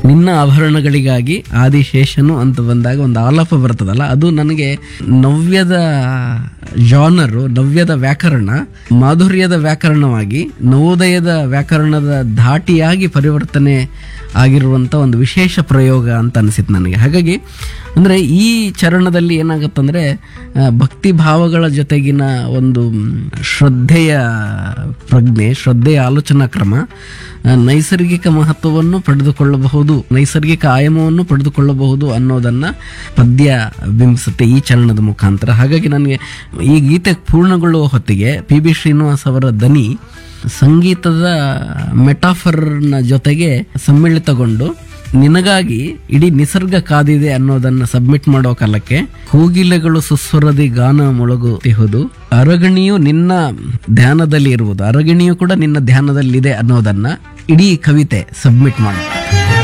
ನಿನ್ನ ಆಭರಣಗಳಿಗಾಗಿ ಆದಿಶೇಷನು ಅಂತ ಬಂದಾಗ ಒಂದು ಆಲಾಪ ಬರ್ತದಲ್ಲ, ಅದು ನನಗೆ ನವ್ಯದ ಜಾನರು, ನವ್ಯದ ವ್ಯಾಕರಣ ಮಾಧುರ್ಯದ ವ್ಯಾಕರಣವಾಗಿ ನವೋದಯದ ವ್ಯಾಕರಣದ ಧಾಟಿಯಾಗಿ ಪರಿವರ್ತನೆ ಆಗಿರುವಂಥ ಒಂದು ವಿಶೇಷ ಪ್ರಯೋಗ ಅಂತ ಅನಿಸಿತ್ತು ನನಗೆ. ಹಾಗಾಗಿ ಅಂದರೆ ಈ ಚರಣದಲ್ಲಿ ಏನಾಗುತ್ತಂದರೆ ಭಕ್ತಿ ಭಾವಗಳ ಜೊತೆಗಿನ ಒಂದು ಶ್ರದ್ಧೆಯ ಪ್ರಜ್ಞೆ, ಶ್ರದ್ಧೆಯ ಆಲೋಚನಾ ಕ್ರಮ ನೈಸರ್ಗಿಕ ಮಹತ್ವವನ್ನು ಪಡೆದುಕೊಳ್ಳಬಹುದು, ನೈಸರ್ಗಿಕ ಆಯಾಮವನ್ನು ಪಡೆದುಕೊಳ್ಳಬಹುದು ಅನ್ನೋದನ್ನು ಪದ್ಯ ಬಿಂಬಿಸುತ್ತೆ ಈ ಚರಣದ ಮುಖಾಂತರ. ಹಾಗಾಗಿ ನನಗೆ ಈ ಗೀತೆ ಪೂರ್ಣಗೊಳ್ಳುವ ಹೊತ್ತಿಗೆ ಪಿ ಬಿ ಶ್ರೀನಿವಾಸ್ ಅವರ ದನಿ ಸಂಗೀತದ ಮೆಟಾಫರ್ನ ಜೊತೆಗೆ ಸಮ್ಮಿಳಿತಗೊಂಡು ನಿನಗಾಗಿ ಇಡೀ ನಿಸರ್ಗ ಕಾದಿದೆ ಅನ್ನೋದನ್ನ ಸಬ್ಮಿಟ್ ಮಾಡೋ ಕಾಲಕ್ಕೆ ಕೋಗಿಲೆಗಳು ಸುಸ್ವರದಿ ಗಾನ ಮೊಳಗುತ್ತಿಹುದು, ಅರಗಣಿಯು ನಿನ್ನ ಧ್ಯಾನದಲ್ಲಿ ಇರುವುದು, ಅರಗಣಿಯು ಕೂಡ ನಿನ್ನ ಧ್ಯಾನದಲ್ಲಿದೆ ಅನ್ನೋದನ್ನ ಇಡೀ ಕವಿತೆ ಸಬ್ಮಿಟ್ ಮಾಡ